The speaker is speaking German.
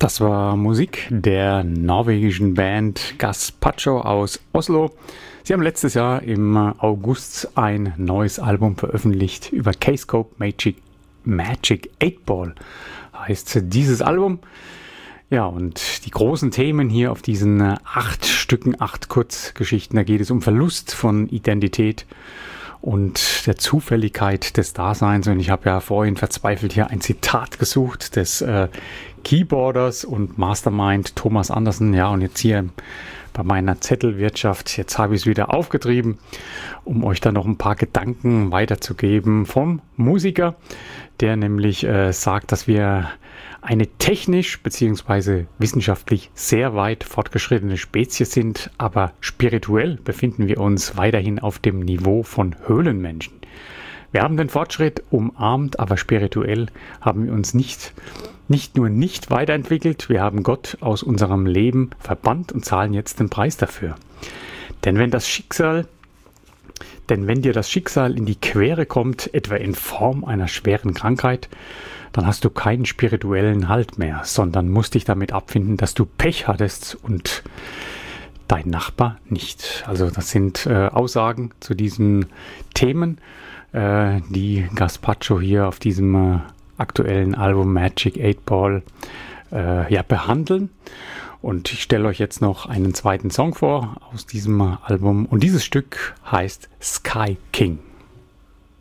Das war Musik der norwegischen Band Gazpacho aus Oslo. Sie haben letztes Jahr im August ein neues Album veröffentlicht über Kscope Magic 8 Ball heißt dieses Album. Ja, und die großen Themen hier auf diesen 8 Stücken, 8 Kurzgeschichten, da geht es um Verlust von Identität und der Zufälligkeit des Daseins. Und ich habe ja vorhin verzweifelt hier ein Zitat gesucht des Keyboarders und Mastermind Thomas Andersen. Ja, und jetzt hier bei meiner Zettelwirtschaft, jetzt habe ich es wieder aufgetrieben, um euch da noch ein paar Gedanken weiterzugeben vom Musiker, der nämlich sagt, dass wir eine technisch bzw. wissenschaftlich sehr weit fortgeschrittene Spezies sind, aber spirituell befinden wir uns weiterhin auf dem Niveau von Höhlenmenschen. Wir haben den Fortschritt umarmt, aber spirituell haben wir uns nicht nur nicht weiterentwickelt, wir haben Gott aus unserem Leben verbannt und zahlen jetzt den Preis dafür. Denn wenn dir das Schicksal in die Quere kommt, etwa in Form einer schweren Krankheit, dann hast du keinen spirituellen Halt mehr, sondern musst dich damit abfinden, dass du Pech hattest und dein Nachbar nicht. Also das sind Aussagen zu diesen Themen, die Gazpacho hier auf diesem aktuellen Album Magic 8 Ball behandeln. Und ich stelle euch jetzt noch einen zweiten Song vor aus diesem Album. Und dieses Stück heißt Sky King.